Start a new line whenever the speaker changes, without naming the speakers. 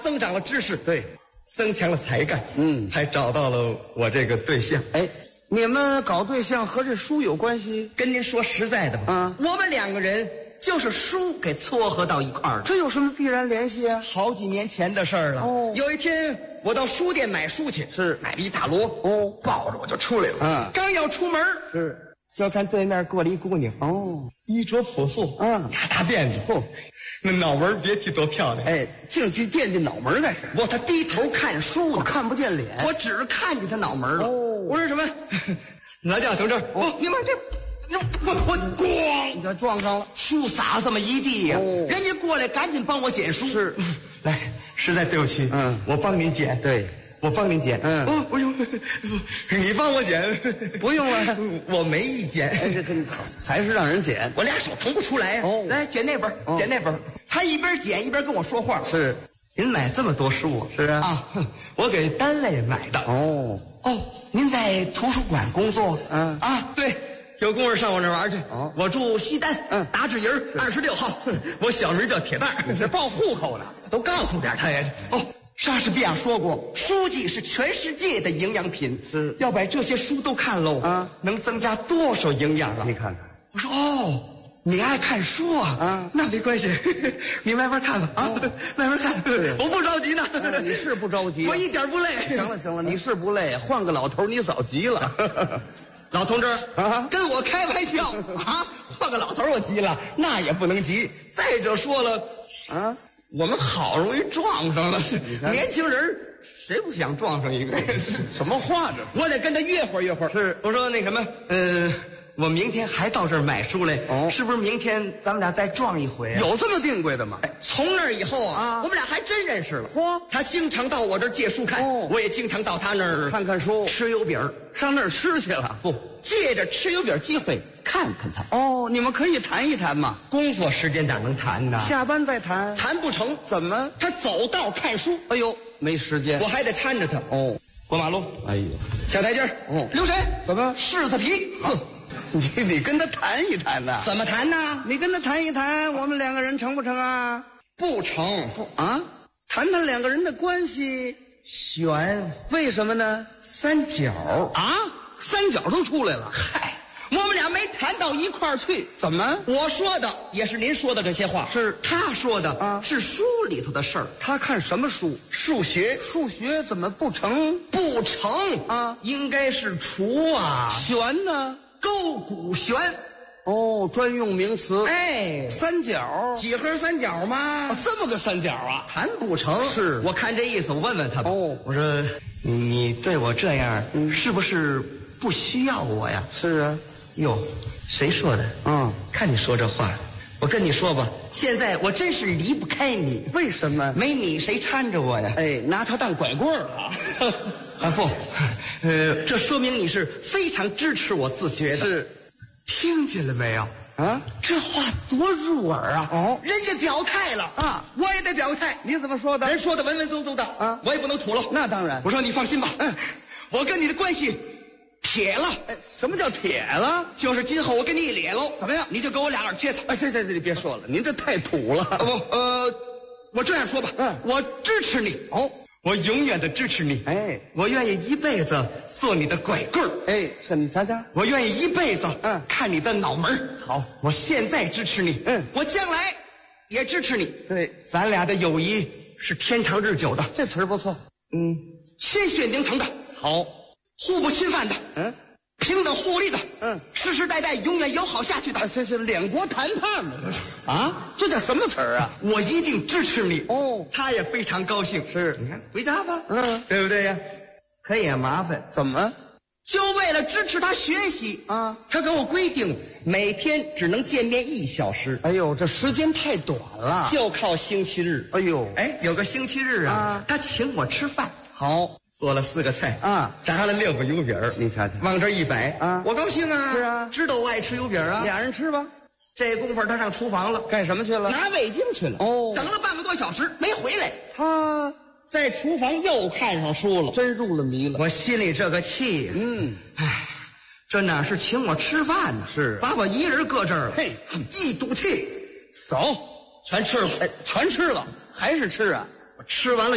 增长了知识，
对，
增强了才干，还找到了我这个对象。
哎，你们搞对象和这书有关系？
跟您说实在的吧，我们两个人就是书给撮合到一块儿的。
这有什么必然联系啊？
好几年前的事儿了。有一天我到书店买书去，买了一大摞，抱着我就出来了。刚要出门，就看对面过来一姑娘，衣着朴素，俩大辫子，那脑门别提多漂亮。
哎，净去惦记脑门干什么？
他低头看书，
我看不见脸，
我只是看见他脑门了。我说什么？劳驾同志，你们这。我咣，
你这撞上了，
书洒了这么一地呀！人家过来赶紧帮我捡书。
是，
来，实在对不起，我帮您捡。
对，
我帮您捡。不用，你帮我捡。
不用了，
我没意见。
哎，这还是让人捡，
我俩手腾不出来。来捡那本，捡那本。他一边捡一边跟我说话。
是，
您买这么多书？
是啊，
我给单位买的。您在图书馆工作？对。有功夫上我那玩去。我住西单，达志营26号。我小名叫铁蛋儿。
这报户口呢，
都告诉点他呀。莎士比亚说过，书籍是全世界的营养品。
是，
要把这些书都看喽，能增加多少营养啊？
你看看。
我说你爱看书啊？那没关系，你慢慢看吧。慢慢看，我不着急呢。
你是不着急，
我一点不累。
行了，你是不累，换个老头你早急了。
老同志跟我开玩笑换个老头我急了，那也不能急。再者说了我们好容易撞上了，年轻人谁不想撞上一个？
什么话这？
我得跟他约会约会。是，我说那什么，我明天还到这儿买书来，是不是明天咱们俩再撞一回？
有这么定规的吗？
从那儿以后我们俩还真认识了。他经常到我这儿借书看，我也经常到他那儿
看看书，
吃油饼，
上那儿吃去了。
不，借着吃油饼机会看看他。
你们可以谈一谈嘛。
工作时间哪能谈呢？
下班再谈。
谈不成。
怎么？
他走道看书。
哎呦，没时间，
我还得搀着他。过马路。
哎呦，
下台阶儿。留神。怎么？柿子皮。
你跟他谈一谈呐？
怎么谈呢？
你跟他谈一谈，我们两个人成不成啊？
不成。
谈谈两个人的关系。
悬。
为什么呢？
三角
三角都出来了。
嗨，我们俩没谈到一块儿去。
怎么？
我说的也是您说的这些话，
是
他说的是书里头的事儿。
他看什么书？
数学。
数学怎么不成？
不成应该是除
悬呢？
勾股悬。
专用名词。三角，
几何三角吗？
这么个三角啊？
谈不成。
是，
我看这意思，我问问他吧。我说你对我这样，是不是不需要我呀？
是啊。
哟，谁说的？看你说这话，我跟你说吧，现在我真是离不开你。
为什么？
没你谁搀着我呀？
拿他当拐棍了。
不，这说明你是非常支持我自觉的。
是，
听见了没有？这话多入耳啊！人家表态了我也得表态。
你怎么说的？
人说的文文绉绉的我也不能吐露。
那当然。
我说你放心吧，我跟你的关系铁了。
什么叫铁了？
就是今后我跟你一咧喽，
怎么样？
你就给我俩耳切擦。
行，你别说了，您这太土了。
我这样说吧，我支持你。我永远的支持你。我愿意一辈子做你的拐棍儿。
是你瞧瞧，
我愿意一辈子看你的脑门。
好，
我现在支持你。我将来也支持你。
对，
咱俩的友谊是天长日久的。
这词儿不错。
鲜血凝成的。
好，
互不侵犯的。平等互利的。世世代代永远友好下去的。
这是两国谈判呢，这是这叫什么词儿啊？
我一定支持你。他也非常高兴。
是，
你看回家吧。对不对呀？可也麻烦。
怎么？
就为了支持他学习他给我规定每天只能见面1小时。
哎呦，这时间太短了，
就靠星期日。
哎呦，
有个星期日他请我吃饭。
好，
做了4个菜炸了6个油饼，
你瞧瞧，
往这一摆我高兴啊。
是啊，
知道我爱吃油饼
俩人吃吧。
这功夫他上厨房了，
干什么去了？
拿味精去了。等了半个多小时没回来，
他
在厨房又看上书了，
真入了迷了。
我心里这个气，这哪是请我吃饭呢？
是
把我一人搁这儿了。一赌气，
走，
全吃了。
全吃了，还是吃啊？
我吃完了